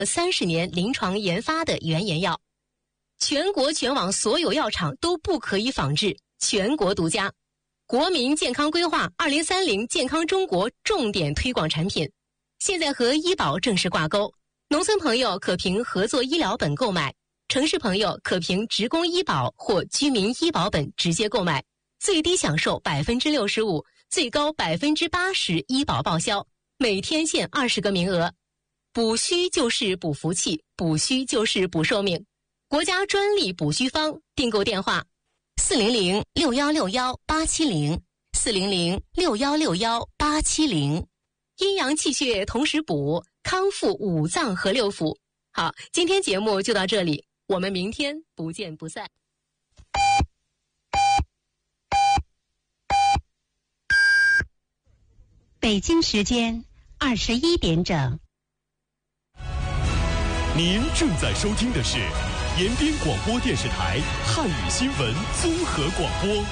30年临床研发的原研药，全国全网所有药厂都不可以仿制，全国独家。国民健康规划2030健康中国重点推广产品，现在和医保正式挂钩。农村朋友可凭合作医疗本购买，城市朋友可凭职工医保或居民医保本直接购买，最低享受65%，最高80%医保报销，每天限20个名额。补虚就是补福气，补虚就是补寿命。国家专利补虚方，订购电话400-6161-870，400-6161-870。阴阳气血同时补，康复五脏和六腑。好，今天节目就到这里，我们明天不见不散。 北京时间21点整。 您正在收听的是延边广播电视台汉语新闻综合广播。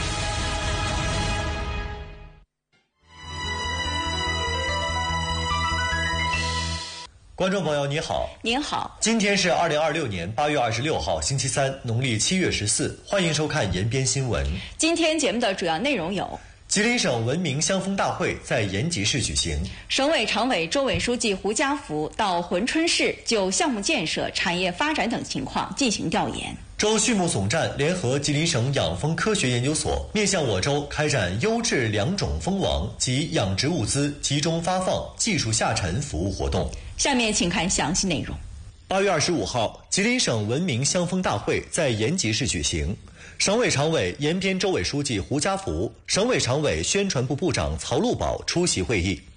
观众朋友你好， 您好， 今天是2026年8月26号星期三，农历7月14，欢迎收看延边新闻。 今天节目的主要内容有： 吉林省文明乡风大会在延吉市举行， 省委常委、州委书记胡家福到珲春市就项目建设、产业发展等情况进行调研。 州畜牧总站联合吉林省养蜂科学研究所面向我州开展优质良种蜂王及养殖物资集中发放技术下沉服务活动。 下面请看详细内容。 8月25号，吉林省文明乡风大会在延吉市举行。省委常委、延边州委书记胡家福，省委常委、宣传部部长曹路宝出席会议。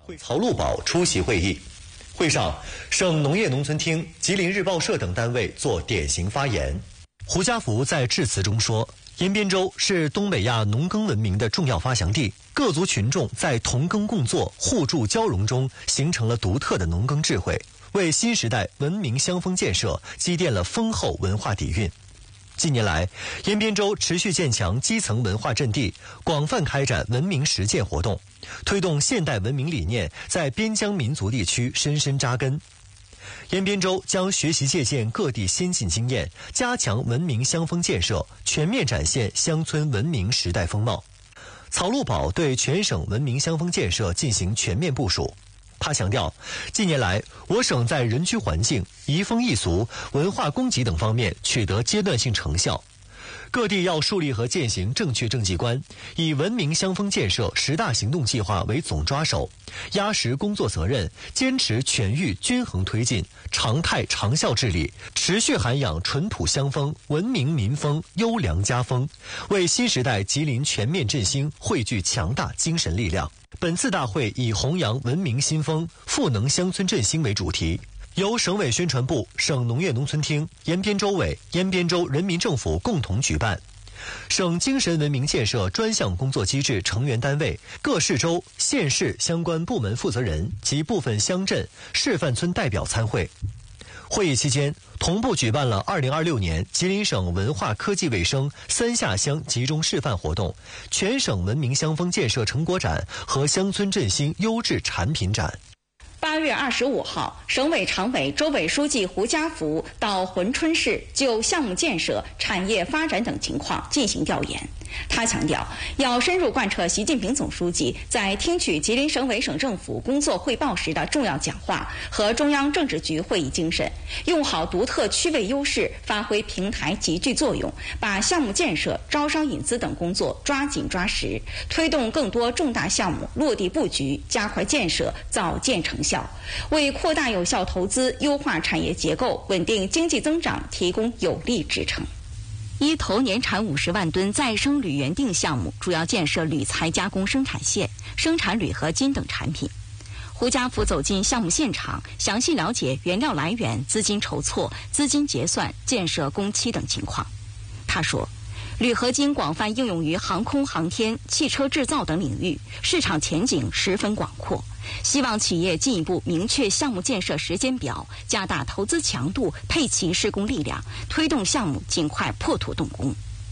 会上，省农业农村厅、吉林日报社等单位作典型发言。胡家福在致辞中说，延边州是东北亚农耕文明的重要发祥地，各族群众在同耕共作、互助交融中形成了独特的农耕智慧，为新时代文明乡风建设积淀了丰厚文化底蕴。近年来，延边州持续建强基层文化阵地，广泛开展文明实践活动，推动现代文明理念在边疆民族地区深深扎根。延边州将学习借鉴各地先进经验，加强文明乡风建设，全面展现乡村文明时代风貌。曹路宝对全省文明乡风建设进行全面部署。他强调，近年来我省在人居环境、移风易俗、文化供给等方面取得阶段性成效。各地要树立和践行正确政绩观，以文明乡风建设10大行动计划为总抓手，压实工作责任，坚持全域均衡推进，常态长效治理，持续涵养淳朴乡风、文明民风、优良家风，为新时代吉林全面振兴汇聚强大精神力量。本次大会以弘扬文明新风、赋能乡村振兴为主题，由省委宣传部、省农业农村厅、延边州委、延边州人民政府共同举办。省精神文明建设专项工作机制成员单位、各市州、县市相关部门负责人及部分乡镇、示范村代表参会。会议期间，同步举办了2026年吉林省文化科技卫生3下乡集中示范活动、全省文明乡风建设成果展和乡村振兴优质产品展。 8月25号，省委常委、州委书记胡家福到珲春市就项目建设、产业发展等情况进行调研。他强调，要深入贯彻习近平总书记在听取吉林省委省政府工作汇报时的重要讲话和中央政治局会议精神，用好独特区位优势，发挥平台集聚作用，把项目建设、招商引资等工作抓紧抓实，推动更多重大项目落地布局，加快建设，早见成效，为扩大有效投资、优化产业结构、稳定经济增长提供有力支撑。 一投年产50万吨再生铝原定项目主要建设铝材加工生产线，生产铝合金等产品。胡家福走进项目现场，详细了解原料来源、资金筹措、资金结算、建设工期等情况。他说，铝合金广泛应用于航空航天、汽车制造等领域，市场前景十分广阔。希望企业进一步明确项目建设时间表，加大投资强度，配齐施工力量，推动项目尽快破土动工。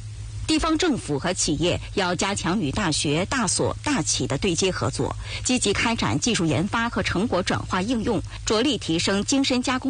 地方政府和企业要加强与大学、大所、大企的对接合作，积极开展技术研发和成果转化应用，着力提升精深加工